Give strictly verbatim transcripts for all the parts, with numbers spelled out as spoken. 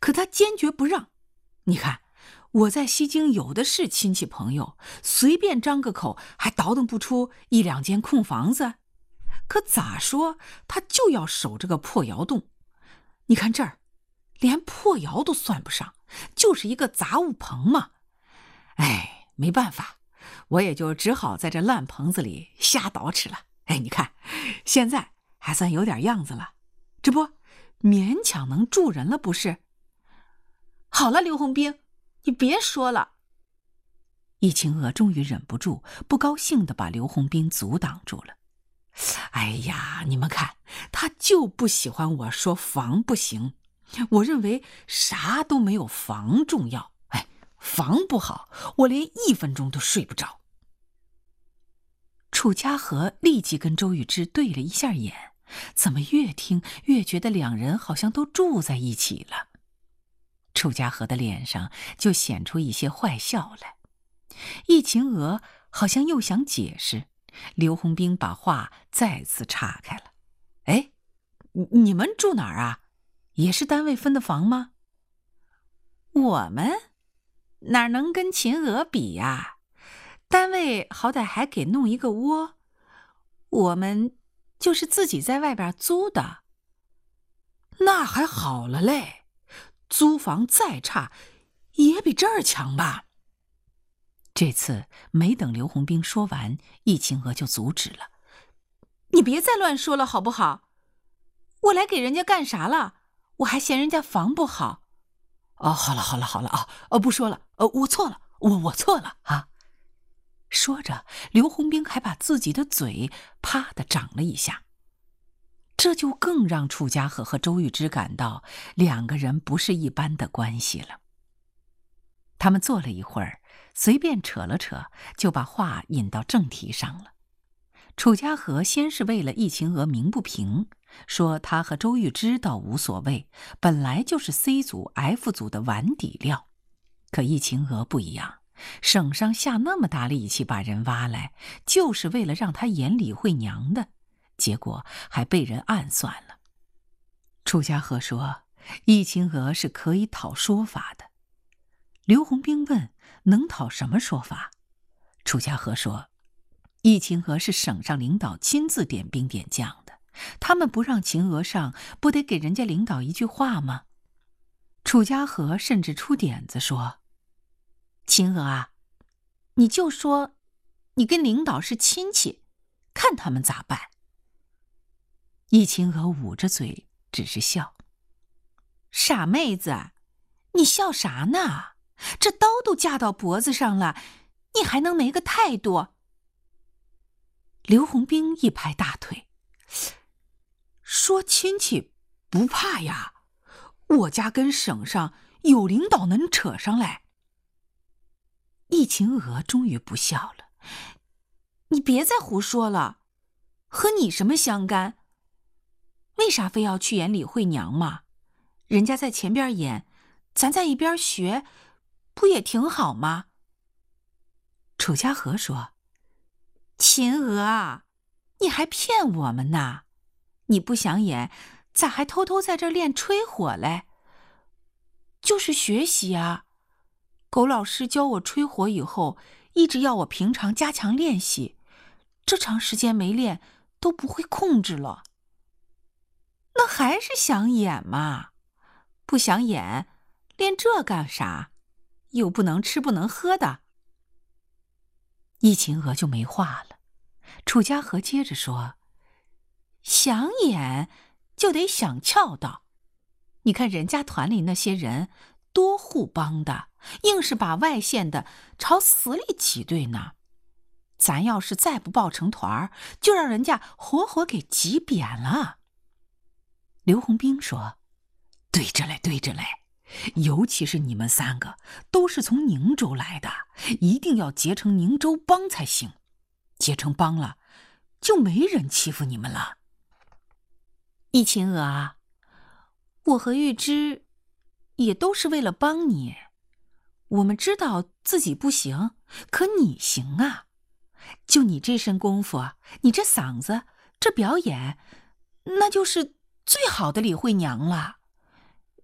可他坚决不让。你看，我在西京有的是亲戚朋友，随便张个口还倒腾不出一两间空房子。可咋说，他就要守这个破窑洞。你看这儿，连破窑都算不上，就是一个杂物棚嘛。哎，没办法，我也就只好在这烂棚子里瞎捯饬了。哎，你看，现在还算有点样子了，这不勉强能住人了不是？好了，刘洪兵，你别说了。易秦娥终于忍不住，不高兴地把刘洪兵阻挡住了。哎呀，你们看，他就不喜欢我说房不行，我认为啥都没有房重要。哎，房不好，我连一分钟都睡不着。楚家和立即跟周玉芝对了一下眼，怎么越听越觉得两人好像都住在一起了。楚家和的脸上就显出一些坏笑来。易秦娥好像又想解释，刘洪兵把话再次岔开了。哎，你们住哪儿啊？也是单位分的房吗？我们哪能跟秦娥比呀？单位好歹还给弄一个窝，我们就是自己在外边租的。那还好了嘞，租房再差也比这儿强吧。这次没等刘洪兵说完，易秦娥就阻止了。你别再乱说了好不好？我来给人家干啥了？我还嫌人家房不好。哦，好了好了好了啊，呃，不说了，呃，我错了，我我错了啊。说着，刘洪兵还把自己的嘴啪地长了一下。这就更让楚家和和周玉芝感到两个人不是一般的关系了。他们坐了一会儿，随便扯了扯，就把话引到正题上了。楚家和先是为了易秦娥鸣不平，说他和周玉芝倒无所谓，本来就是 C 组 F 组的碗底料。可易秦娥不一样，省上下那么大力气把人挖来，就是为了让他演李慧娘的，结果还被人暗算了。楚家和说易秦娥是可以讨说法的。刘洪兵问能讨什么说法？楚家和说易秦娥是省上领导亲自点兵点将的，他们不让秦娥上，不得给人家领导一句话吗？楚家和甚至出点子说，秦娥啊，你就说你跟领导是亲戚，看他们咋办。易秦娥捂着嘴只是笑。傻妹子，你笑啥呢？这刀都架到脖子上了，你还能没个态度？刘洪兵一拍大腿，说亲戚不怕呀，我家跟省上有领导能扯上来。易秦娥终于不笑了，你别再胡说了，和你什么相干？为啥非要去演李慧娘嘛？人家在前边演，咱在一边学，不也挺好吗？楚家和说，秦娥啊，你还骗我们呢？你不想演，咋还偷偷在这儿练吹火嘞？就是学习啊。狗老师教我吹火以后，一直要我平常加强练习，这长时间没练，都不会控制了。那还是想演嘛，不想演，练这干啥？又不能吃不能喝的。易秦娥就没话了。楚家和接着说，想演就得想俏道，你看人家团里那些人多互帮的，硬是把外线的朝死里挤兑呢。咱要是再不抱成团，就让人家活活给挤扁了。刘洪兵说，对着嘞对着嘞，尤其是你们三个都是从宁州来的，一定要结成宁州帮才行，结成帮了就没人欺负你们了。易秦娥啊，我和玉芝也都是为了帮你，我们知道自己不行，可你行啊。就你这身功夫，你这嗓子，这表演，那就是最好的李慧娘了。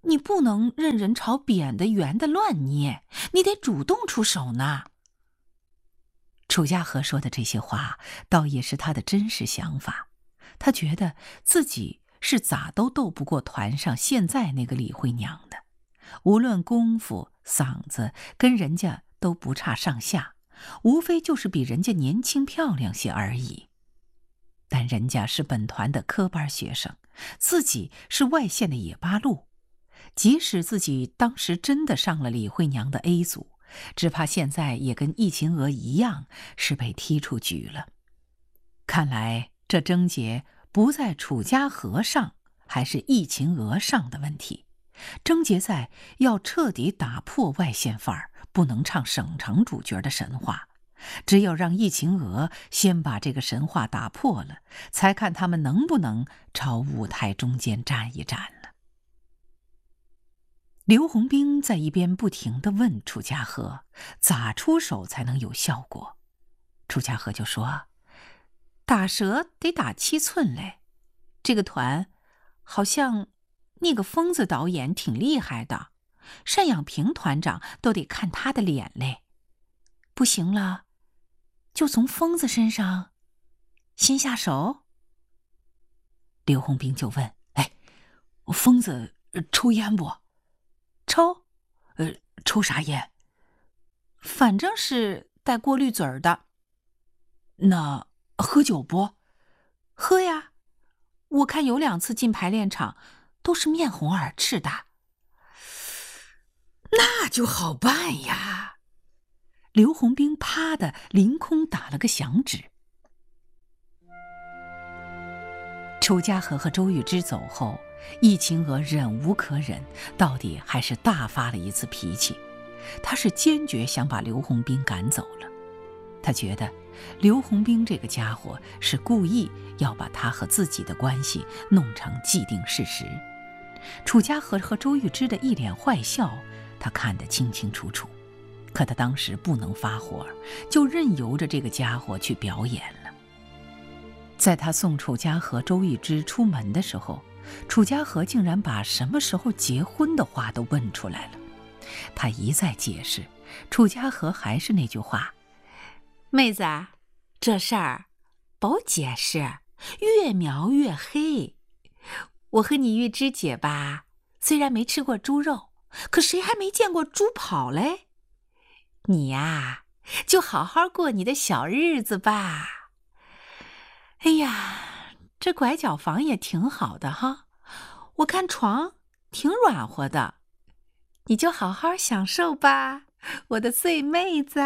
你不能任人朝扁的圆的乱捏，你得主动出手呢。楚家和说的这些话，倒也是他的真实想法。他觉得自己是咋都斗不过团上现在那个李慧娘的，无论功夫、嗓子，跟人家都不差上下，无非就是比人家年轻漂亮些而已。但人家是本团的科班学生，自己是外县的野八路，即使自己当时真的上了李慧娘的 A 组，只怕现在也跟易秦娥一样是被踢出局了。看来这症结不在楚家和上还是易秦娥上的问题，症结在要彻底打破外县范儿，不能唱省城主角的神话。只有让易秦娥先把这个神话打破了，才看他们能不能朝舞台中间站一站了。刘洪兵在一边不停地问楚家和咋出手才能有效果。楚家和就说，打折得打七寸嘞，这个团好像那个疯子导演挺厉害的，单养平团长都得看他的脸嘞。不行了，就从疯子身上先下手。刘洪兵就问，哎，疯子抽烟不？抽？呃，抽啥烟？反正是带过滤嘴儿的。那喝酒不？喝呀，我看有两次进排练场都是面红耳赤的。那就好办呀。刘洪兵啪的凌空打了个响指。楚家和和周玉芝走后，易秦娥忍无可忍，到底还是大发了一次脾气。他是坚决想把刘洪兵赶走了。他觉得刘洪兵这个家伙是故意要把他和自己的关系弄成既定事实。楚家和和周玉芝的一脸坏笑，他看得清清楚楚。可他当时不能发火，就任由着这个家伙去表演了。在他送楚家和周玉芝出门的时候，楚家和竟然把什么时候结婚的话都问出来了。他一再解释，楚家和还是那句话，妹子，这事儿保解释，越描越黑。我和你玉芝姐吧，虽然没吃过猪肉，可谁还没见过猪跑嘞？你呀，就好好过你的小日子吧。哎呀，这拐角房也挺好的哈，我看床挺软和的，你就好好享受吧，我的碎妹子。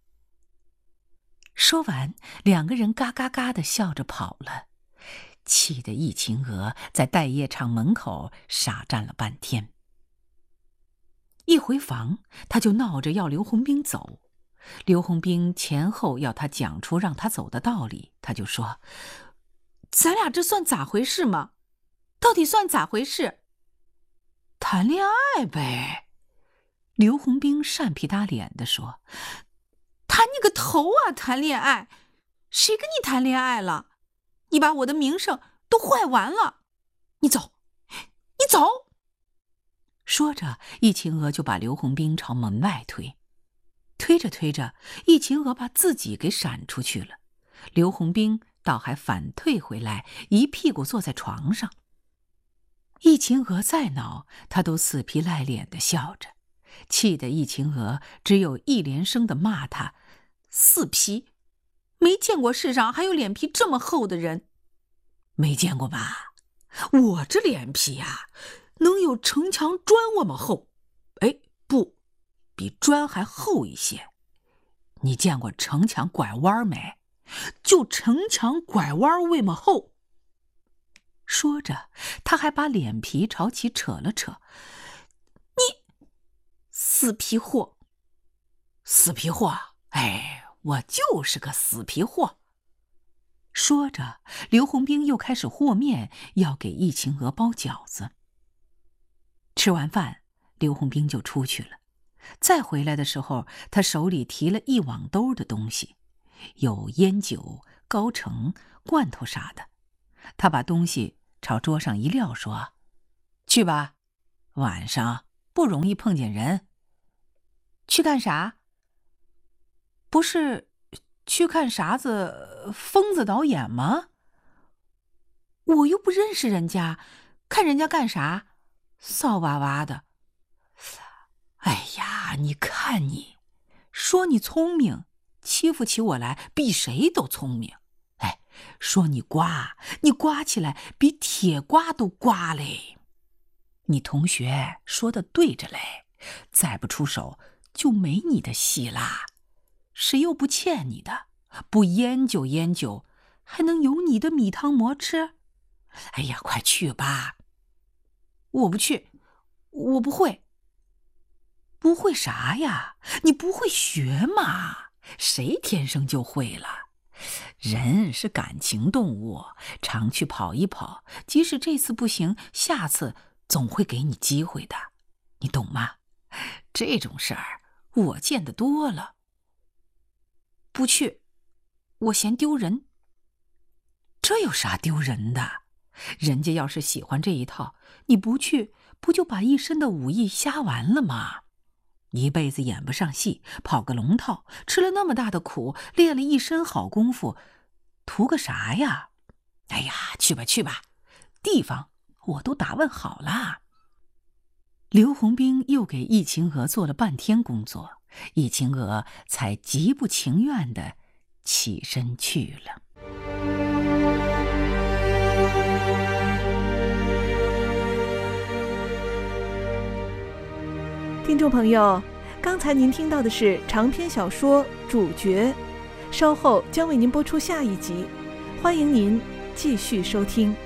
说完，两个人嘎嘎嘎地笑着跑了，气得易秦娥在待业场门口傻站了半天。一回房，他就闹着要刘洪兵走。刘洪兵前后要他讲出让他走的道理，他就说，咱俩这算咋回事吗？到底算咋回事？谈恋爱呗。刘洪兵善皮打脸地说，谈你个头啊，谈恋爱，谁跟你谈恋爱了？你把我的名声都坏完了，你走，你走。说着，易秦娥就把刘洪兵朝门外推。推着推着，易秦娥把自己给闪出去了，刘洪兵倒还反退回来，一屁股坐在床上。易秦娥再恼，他都死皮赖脸地笑着，气得易秦娥只有一连声地骂他死皮，没见过世上还有脸皮这么厚的人。没见过吧？我这脸皮呀、啊，能有城墙砖那么厚。哎，不，比砖还厚一些。你见过城墙拐弯没？就城墙拐弯那么厚。说着，他还把脸皮朝其扯了扯。你死皮货！死皮货！哎，我就是个死皮货。说着，刘洪兵又开始和面，要给易秦娥包饺子。吃完饭，刘洪兵就出去了。再回来的时候，他手里提了一网兜的东西，有烟酒、高橙、罐头啥的。他把东西朝桌上一撂，说：“去吧。” 晚上不容易碰见人。 去干啥？不是去看啥子疯子导演吗？我又不认识人家，看人家干啥？骚哇哇的。 哎呀，你看你，说你聪明，欺负起我来比谁都聪明。哎，说你瓜，你瓜起来比铁瓜都瓜嘞。你同学说的对着嘞，再不出手就没你的戏啦。谁又不欠你的？不研究研究，还能有你的米汤馍吃？哎呀，快去吧。 我不去，我不会。 不会啥呀？你不会学嘛？谁天生就会了？人是感情动物，常去跑一跑，即使这次不行，下次总会给你机会的，你懂吗？这种事儿我见得多了。 不去，我嫌丢人。 这有啥丢人的？人家要是喜欢这一套，你不去，不就把一身的武艺瞎完了吗？一辈子演不上戏，跑个龙套，吃了那么大的苦，练了一身好功夫，图个啥呀？哎呀，去吧去吧，地方我都打问好了。刘洪兵又给易晴娥做了半天工作，易晴娥才极不情愿地起身去了。 听众朋友，刚才您听到的是长篇小说《主角》，稍后将为您播出下一集，欢迎您继续收听。